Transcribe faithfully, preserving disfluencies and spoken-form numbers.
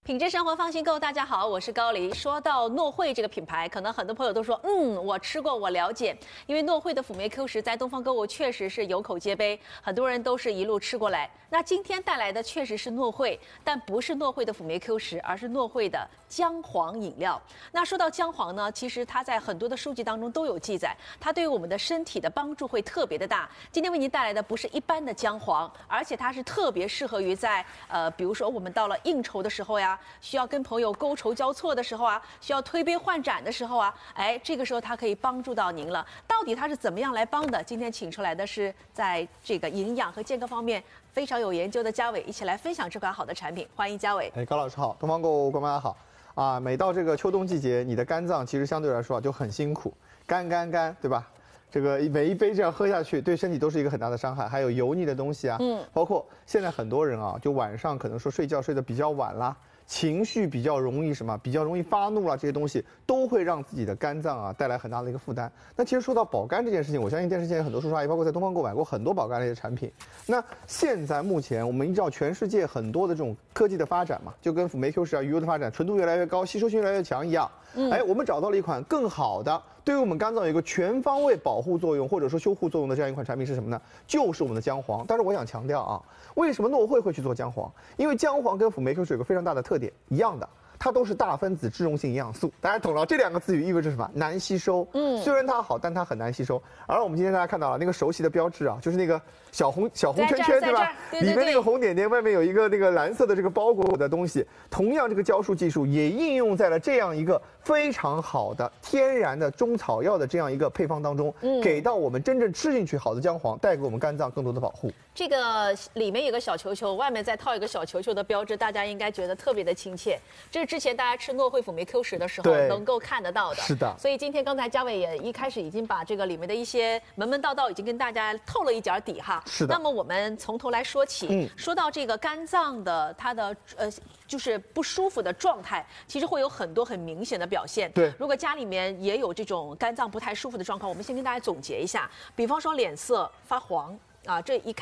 品质生活放心购，大家好，我是高黎。说到诺惠这个品牌，可能很多朋友都说，嗯，我吃过，我了解。因为诺惠的辅酶 Q 十在东方购物确实是有口皆碑，很多人都是一路吃过来。那今天带来的确实是诺惠，但不是诺惠的辅酶 Q 十，而是诺惠的姜黄饮料。那说到姜黄呢，其实它在很多的书籍当中都有记载，它对于我们的身体的帮助会特别的大。今天为您带来的不是一般的姜黄，而且它是特别适合于在呃，比如说我们到了应酬的时候呀。需要跟朋友觥筹交错的时候啊，需要推杯换盏的时候啊，哎，这个时候它可以帮助到您了。到底它是怎么样来帮的？今天请出来的是在这个营养和健康方面非常有研究的嘉伟，一起来分享这款好的产品。欢迎嘉伟。 哎，高老师好，东方购物观众大家好。啊，每到这个秋冬季节，你的肝脏其实相对来说啊就很辛苦，干干干，对吧？这个每一杯这样喝下去，对身体都是一个很大的伤害。还有油腻的东西啊，嗯，包括现在很多人啊，就晚上可能说睡觉睡得比较晚啦。情绪比较容易什么，比较容易发怒了，这些东西都会让自己的肝脏啊带来很大的一个负担。那其实说到保肝这件事情，我相信电视前很多叔叔阿姨，包括在东方购买过很多保肝类的产品。那现在目前我们依照全世界很多的这种科技的发展嘛，就跟辅酶 Q 十啊、鱼油的发展，纯度越来越高，吸收性越来越强一样。嗯，哎，我们找到了一款更好的，对于我们肝脏有一个全方位保护作用或者说修护作用的这样一款产品是什么呢？就是我们的姜黄。但是我想强调啊，为什么诺惠会去做姜黄？因为姜黄跟辅酶 Q 十有个非常大的特点，一样的。它都是大分子脂溶性营养素，大家懂了。这两个词语意味着什么？难吸收。嗯，虽然它好，但它很难吸收。而我们今天大家看到了那个熟悉的标志啊，就是那个小红小红圈圈，对吧？ 对对对， 里面那个红点点，外面有一个那个蓝色的这个包裹的东西。同样，这个胶束技术也应用在了这样一个非常好的天然的中草药的这样一个配方当中，嗯、给到我们真正吃进去好的姜黄，带给我们肝脏更多的保护。 这个里面有个小球球，外面再套一个小球球的标志，大家应该觉得特别的亲切。这是之前大家吃诺惠辅酶 Q 十的时候能够看得到的。 是的。 所以今天刚才嘉伟也一开始已经把这个里面的一些门门道道已经跟大家透了一点底哈。 是的。 那么我们从头来说起，嗯、说到这个肝脏的它的呃就是不舒服的状态，其实会有很多很明显的表现。 对。 如果家里面也有这种肝脏不太舒服的状况，我们先跟大家总结一下，比方说脸色发黄啊，这一看。